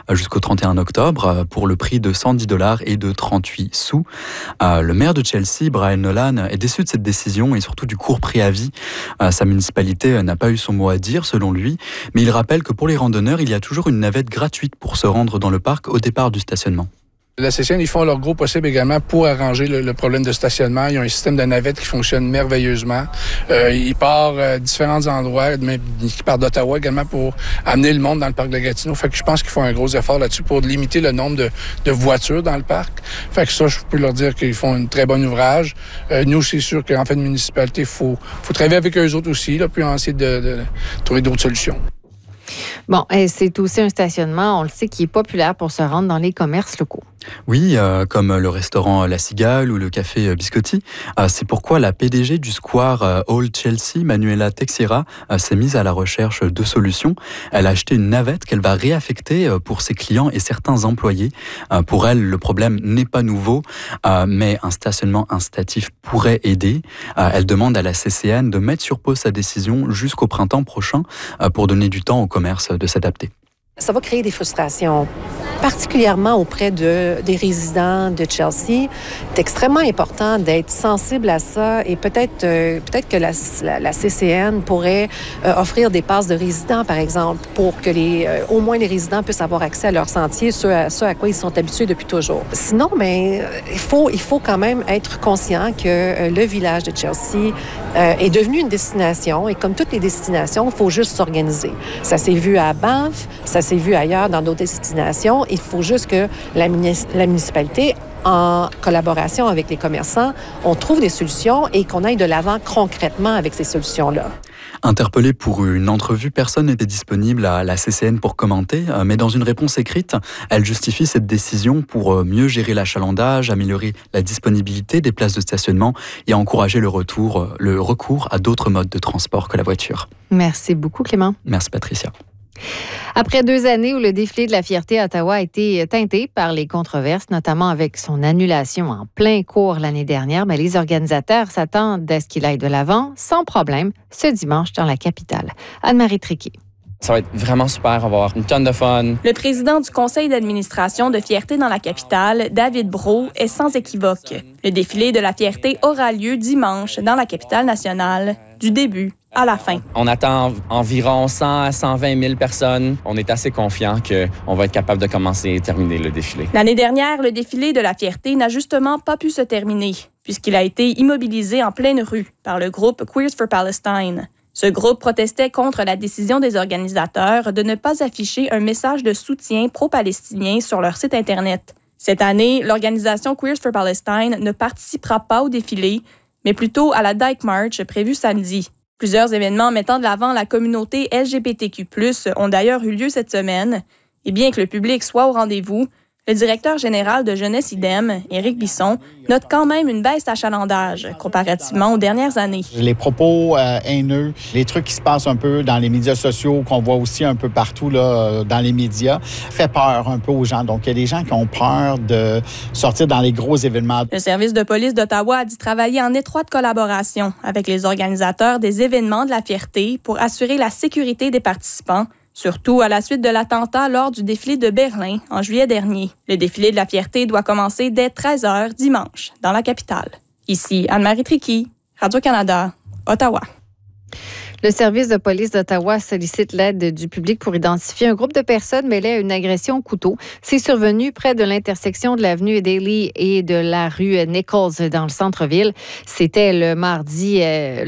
jusqu'au 31 octobre pour le prix de $110 et de 38 sous. Le maire de Chelsea, Brian Nolan, est déçu de cette décision et surtout du court préavis. Sa municipalité n'a pas eu son mot à dire selon lui, mais il rappelle que pour les randonneurs, il y a toujours une navette gratuite pour se rendre dans le parc au départ du stationnement. La CCN, ils font leur gros possible également pour arranger le problème de stationnement. Ils ont un système de navette qui fonctionne merveilleusement. Ils partent différents endroits, mais ils partent d'Ottawa également pour amener le monde dans le parc de Gatineau. Fait que je pense qu'ils font un gros effort là-dessus pour limiter le nombre de voitures dans le parc. Fait que ça, je peux leur dire qu'ils font un très bon ouvrage. Nous, c'est sûr qu'en fait, une municipalité, faut travailler avec eux autres aussi, là, puis essayer de trouver d'autres solutions. Bon, et c'est aussi un stationnement, on le sait, qui est populaire pour se rendre dans les commerces locaux. Oui, comme le restaurant La Cigale ou le café Biscotti. C'est pourquoi la PDG du Square Old Chelsea, Manuela Teixeira, s'est mise à la recherche de solutions. Elle a acheté une navette qu'elle va réaffecter pour ses clients et certains employés. Pour elle, le problème n'est pas nouveau, mais un stationnement incitatif pourrait aider. Elle demande à la CCN de mettre sur pause sa décision jusqu'au printemps prochain pour donner du temps au commerce de s'adapter. Ça va créer des frustrations, particulièrement auprès des résidents de Chelsea. C'est extrêmement important d'être sensible à ça et peut-être que la CCN pourrait offrir des passes de résidents, par exemple, pour que au moins les résidents puissent avoir accès à leurs sentiers, ce à quoi ils sont habitués depuis toujours. Sinon, il faut quand même être conscient que le village de Chelsea est devenu une destination et comme toutes les destinations, il faut juste s'organiser. Ça s'est vu à Banff, ça s'est vu ailleurs dans d'autres destinations. Il faut juste que la municipalité, en collaboration avec les commerçants, on trouve des solutions et qu'on aille de l'avant concrètement avec ces solutions-là. Interpellée pour une entrevue, personne n'était disponible à la CCN pour commenter, mais dans une réponse écrite, elle justifie cette décision pour mieux gérer l'achalandage, améliorer la disponibilité des places de stationnement et encourager le recours à d'autres modes de transport que la voiture. Merci beaucoup, Clément. Merci, Patricia. Après 2 années où le défilé de la fierté à Ottawa a été teinté par les controverses, notamment avec son annulation en plein cours l'année dernière, les organisateurs s'attendent à ce qu'il aille de l'avant sans problème ce dimanche dans la capitale. Anne-Marie Triquet. Ça va être vraiment super, avoir une tonne de fun. Le président du conseil d'administration de Fierté dans la capitale, David Brault, est sans équivoque. Le défilé de la fierté aura lieu dimanche dans la capitale nationale, du début à la fin. On attend environ 100 à 120 000 personnes. On est assez confiant qu'on va être capable de commencer et terminer le défilé. L'année dernière, le défilé de la fierté n'a justement pas pu se terminer, puisqu'il a été immobilisé en pleine rue par le groupe Queers for Palestine. Ce groupe protestait contre la décision des organisateurs de ne pas afficher un message de soutien pro-palestinien sur leur site Internet. Cette année, l'organisation Queers for Palestine ne participera pas au défilé, mais plutôt à la Dyke March prévue samedi. Plusieurs événements mettant de l'avant la communauté LGBTQ+, ont d'ailleurs eu lieu cette semaine. Et bien que le public soit au rendez-vous, le directeur général de Jeunesse Idem, Éric Bisson, note quand même une baisse d'achalandage comparativement aux dernières années. Les propos haineux, les trucs qui se passent un peu dans les médias sociaux, qu'on voit aussi un peu partout là, dans les médias, fait peur un peu aux gens. Donc, il y a des gens qui ont peur de sortir dans les gros événements. Le service de police d'Ottawa a dit travailler en étroite collaboration avec les organisateurs des événements de la fierté pour assurer la sécurité des participants, surtout à la suite de l'attentat lors du défilé de Berlin en juillet dernier. Le défilé de la fierté doit commencer dès 13h dimanche dans la capitale. Ici Anne-Marie Triquet, Radio-Canada, Ottawa. Le service de police d'Ottawa sollicite l'aide du public pour identifier un groupe de personnes mêlées à une agression au couteau. C'est survenu près de l'intersection de l'avenue Daly et de la rue Nichols dans le centre-ville. C'était le mardi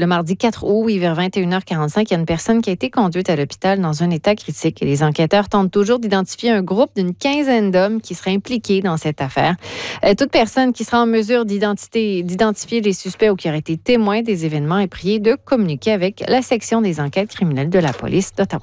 4 août, vers 21h45. Il y a une personne qui a été conduite à l'hôpital dans un état critique. Et les enquêteurs tentent toujours d'identifier un groupe d'une quinzaine d'hommes qui seraient impliqués dans cette affaire. Toute personne qui sera en mesure d'identifier les suspects ou qui aurait été témoin des événements est priée de communiquer avec la section des enquêtes criminelles de la police d'Ottawa.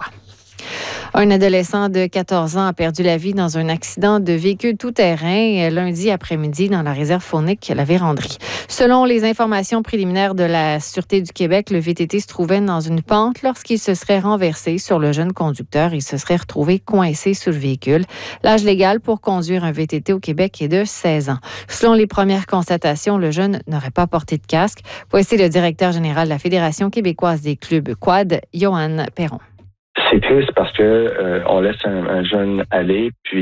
Un adolescent de 14 ans a perdu la vie dans un accident de véhicule tout-terrain lundi après-midi dans la réserve faunique La Vérandrie. Selon les informations préliminaires de la Sûreté du Québec, le VTT se trouvait dans une pente lorsqu'il se serait renversé sur le jeune conducteur. Il se serait retrouvé coincé sous le véhicule. L'âge légal pour conduire un VTT au Québec est de 16 ans. Selon les premières constatations, le jeune n'aurait pas porté de casque. Voici le directeur général de la Fédération québécoise des clubs quad, Johan Perron. C'est triste parce que on laisse un jeune aller, puis